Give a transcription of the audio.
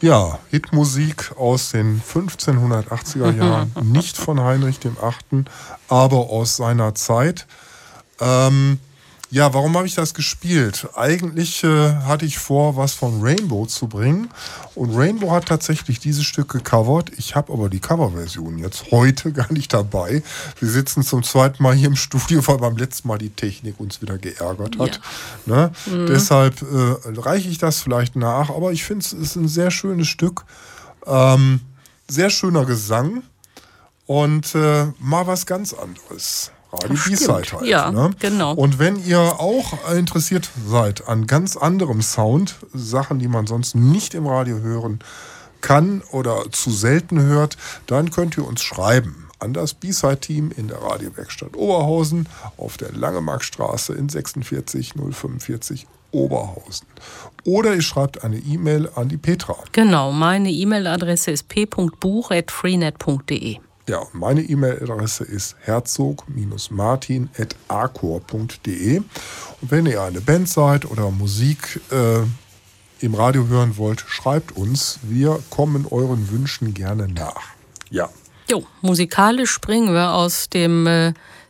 Ja, Hitmusik aus den 1580er Jahren, nicht von Heinrich VIII., aber aus seiner Zeit. Ja, warum habe ich das gespielt? Eigentlich hatte ich vor, was von Rainbow zu bringen. Und Rainbow hat tatsächlich dieses Stück gecovert. Ich habe aber die Coverversion jetzt heute gar nicht dabei. Wir sitzen zum zweiten Mal hier im Studio, weil beim letzten Mal die Technik uns wieder geärgert hat. Ja. Ne? Deshalb reiche ich das vielleicht nach. Aber ich finde, es ist ein sehr schönes Stück. Sehr schöner Gesang. Und mal was ganz anderes. Radio B-Side halt. Ja, ne? Genau. Und wenn ihr auch interessiert seid an ganz anderem Sound, Sachen, die man sonst nicht im Radio hören kann oder zu selten hört, dann könnt ihr uns schreiben an das B-Side-Team in der Radiowerkstatt Oberhausen auf der Langemarkstraße in 46045 Oberhausen. Oder ihr schreibt eine E-Mail an die Petra. Genau, meine E-Mail-Adresse ist p.buch@freenet.de. Ja, und meine E-Mail-Adresse ist herzog-martin@acor.de. Und wenn ihr eine Band seid oder Musik im Radio hören wollt, schreibt uns. Wir kommen euren Wünschen gerne nach. Ja. Jo, musikalisch springen wir aus dem